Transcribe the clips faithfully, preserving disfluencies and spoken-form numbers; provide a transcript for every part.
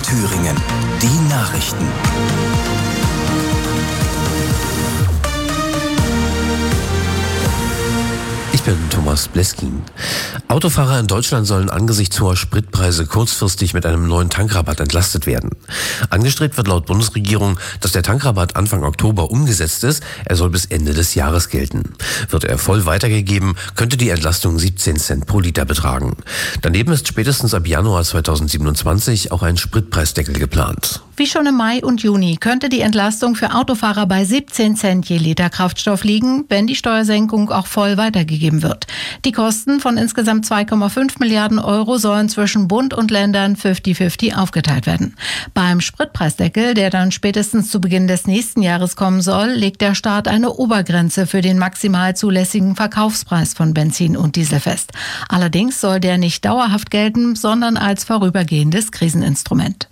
Thüringen. Die Nachrichten. Ich bin Thomas Bleskin. Autofahrer in Deutschland sollen angesichts hoher Spritpreise kurzfristig mit einem neuen Tankrabatt entlastet werden. Angestrebt wird laut Bundesregierung, dass der Tankrabatt Anfang Oktober umgesetzt ist. Er soll bis Ende des Jahres gelten. Wird er voll weitergegeben, könnte die Entlastung siebzehn Cent pro Liter betragen. Daneben ist spätestens ab Januar zweitausendsiebenundzwanzig auch ein Spritpreisdeckel geplant. Wie schon im Mai und Juni könnte die Entlastung für Autofahrer bei siebzehn Cent je Liter Kraftstoff liegen, wenn die Steuersenkung auch voll weitergegeben wird. Die Kosten von insgesamt zwei Komma fünf Milliarden Euro sollen zwischen Bund und Ländern fünfzig fünfzig aufgeteilt werden. Beim Spritpreisdeckel, der dann spätestens zu Beginn des nächsten Jahres kommen soll, legt der Staat eine Obergrenze für den maximal zulässigen Verkaufspreis von Benzin und Diesel fest. Allerdings soll der nicht dauerhaft gelten, sondern als vorübergehendes Kriseninstrument.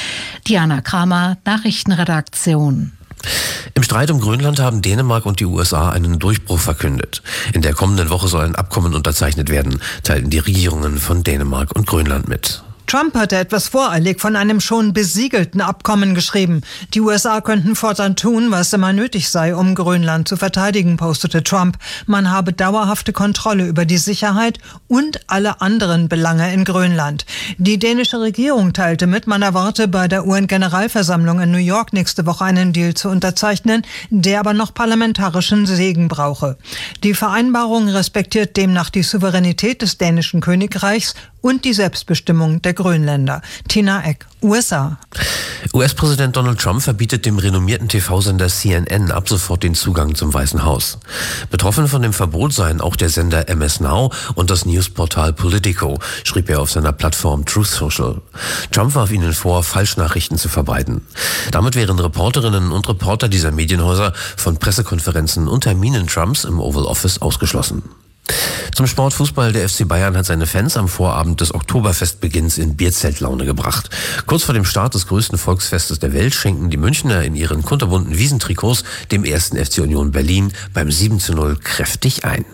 Diana Kramer, Nachrichtenredaktion. Im Streit um Grönland haben Dänemark und die U S A einen Durchbruch verkündet. In der kommenden Woche soll ein Abkommen unterzeichnet werden, teilten die Regierungen von Dänemark und Grönland mit. Trump hatte etwas voreilig von einem schon besiegelten Abkommen geschrieben. Die U S A könnten fortan tun, was immer nötig sei, um Grönland zu verteidigen, postete Trump. Man habe dauerhafte Kontrolle über die Sicherheit und alle anderen Belange in Grönland. Die dänische Regierung teilte mit, man erwarte bei der U N-Generalversammlung in New York nächste Woche einen Deal zu unterzeichnen, der aber noch parlamentarischen Segen brauche. Die Vereinbarung respektiert demnach die Souveränität des dänischen Königreichs und die Selbstbestimmung der Grönländer. Tina Eck, U S A. U S-Präsident Donald Trump verbietet dem renommierten T V-Sender C N N ab sofort den Zugang zum Weißen Haus. Betroffen von dem Verbot seien auch der Sender M S Now und das Newsportal Politico, schrieb er auf seiner Plattform Truth Social. Trump warf ihnen vor, Falschnachrichten zu verbreiten. Damit wären Reporterinnen und Reporter dieser Medienhäuser von Pressekonferenzen und Terminen Trumps im Oval Office ausgeschlossen. Zum Sportfußball. Der F C Bayern hat seine Fans am Vorabend des Oktoberfestbeginns in Bierzeltlaune gebracht. Kurz vor dem Start des größten Volksfestes der Welt schenken die Münchner in ihren kunterbunten Wiesentrikots dem ersten F C Union Berlin beim sieben zu null kräftig ein.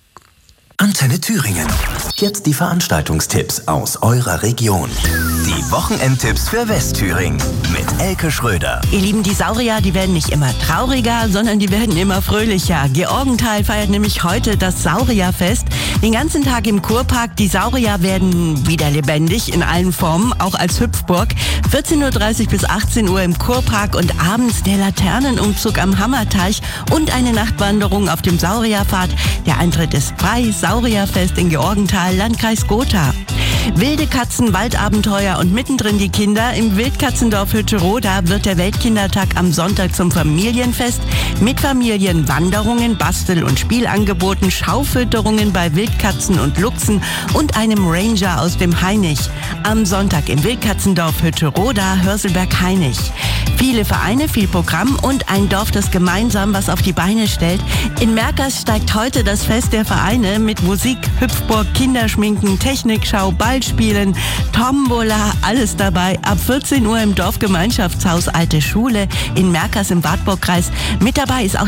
Antenne Thüringen. Jetzt die Veranstaltungstipps aus eurer Region. Die Wochenendtipps für Westthüringen mit Elke Schröder. Ihr Lieben, die Saurier, die werden nicht immer trauriger, sondern die werden immer fröhlicher. Georgenthal feiert nämlich heute das Saurierfest. Den ganzen Tag im Kurpark. Die Saurier werden wieder lebendig in allen Formen, auch als Hüpfburg. vierzehn Uhr dreißig bis achtzehn Uhr im Kurpark und abends der Laternenumzug am Hammerteich und eine Nachtwanderung auf dem Saurierpfad. Der Eintritt ist frei. Saurierfest in Georgenthal, Landkreis Gotha. Wilde Katzen, Waldabenteuer und mittendrin die Kinder. Im Wildkatzendorf Hütteroda wird der Weltkindertag am Sonntag zum Familienfest mit Familienwanderungen, Bastel- und Spielangeboten, Schaufütterungen bei Wildkatzen und Luchsen und einem Ranger aus dem Hainich. Am Sonntag im Wildkatzendorf Hütteroda, Hörselberg-Hainich. Viele Vereine, viel Programm und ein Dorf, das gemeinsam was auf die Beine stellt. In Merkers steigt heute das Fest der Vereine mit Musik, Hüpfburg, Kinderschminken, Technikschau, Ballspielen, Tombola, alles dabei. Ab vierzehn Uhr im Dorfgemeinschaftshaus Alte Schule in Merkers im Wartburgkreis. Mit dabei ist auch